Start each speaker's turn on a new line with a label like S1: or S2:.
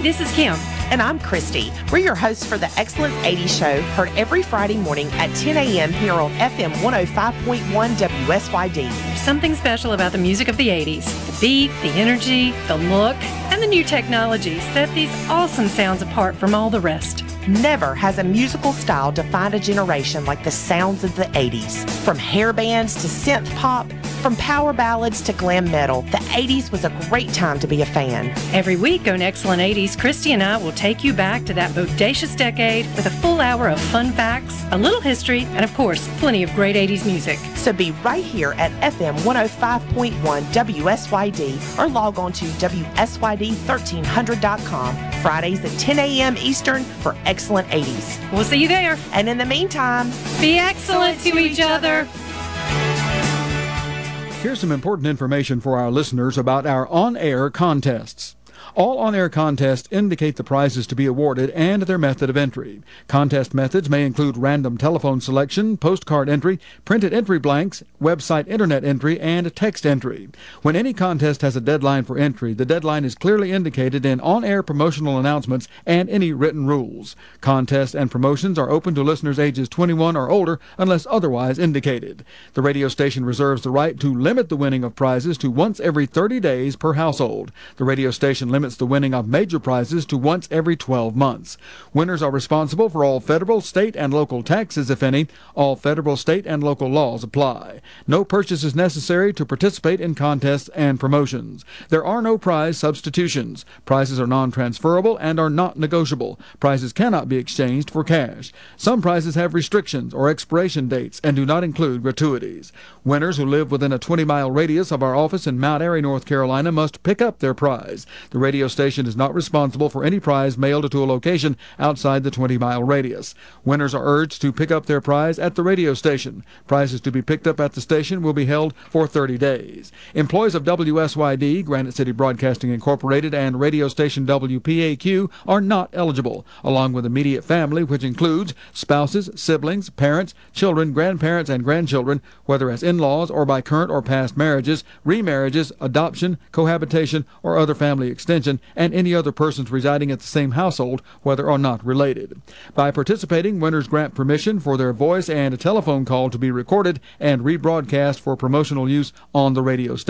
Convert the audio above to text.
S1: this is Kim.
S2: And I'm Christy. We're your hosts for the Excellent 80s Show, heard every Friday morning at 10 a.m. here on FM 105.1 WSYD.
S1: There's something special about the music of the 80s. The beat, the energy, the look, and the new technologies set these awesome sounds apart from all the rest.
S2: Never has a musical style defined a generation like the sounds of the 80s. From hair bands to synth pop, from power ballads to glam metal, the 80s was a great time to be a fan.
S1: Every week on Excellent 80s, Christy and I will take you back to that bodacious decade with a full hour of fun facts, a little history, and of course, plenty of great 80s music.
S2: So be right here at FM 105.1 WSYD or log on to WSYD1300.com Fridays at 10 a.m. Eastern for Excellent 80s.
S1: We'll see you there.
S2: And in the meantime,
S1: be excellent to each other.
S3: Here's some important information for our listeners about our on-air contests. All on-air contests indicate the prizes to be awarded and their method of entry. Contest methods may include random telephone selection, postcard entry, printed entry blanks, website internet entry, and text entry. When any contest has a deadline for entry, the deadline is clearly indicated in on-air promotional announcements and any written rules. Contests and promotions are open to listeners ages 21 or older unless otherwise indicated. The radio station reserves the right to limit the winning of prizes to once every 30 days per household. The radio station limits the winning of major prizes to once every 12 months. Winners are responsible for all federal, state, and local taxes, if any. All federal, state, and local laws apply. No purchase is necessary to participate in contests and promotions. There are no prize substitutions. Prizes are non-transferable and are not negotiable. Prizes cannot be exchanged for cash. Some prizes have restrictions or expiration dates and do not include gratuities. Winners who live within a 20-mile radius of our office in Mount Airy, North Carolina must pick up their prize. The radio station is not responsible for any prize mailed to a location outside the 20-mile radius. Winners are urged to pick up their prize at the radio station. Prizes to be picked up at the station will be held for 30 days. Employees of WSYD, Granite City Broadcasting Incorporated, and radio station WPAQ are not eligible, along with immediate family, which includes spouses, siblings, parents, children, grandparents, and grandchildren, whether as in-laws or by current or past marriages, remarriages, adoption, cohabitation, or other family extension, and any other persons residing at the same household, whether or not related. By participating, winners grant permission for their voice and a telephone call to be recorded and rebroadcast for promotional use on the radio station.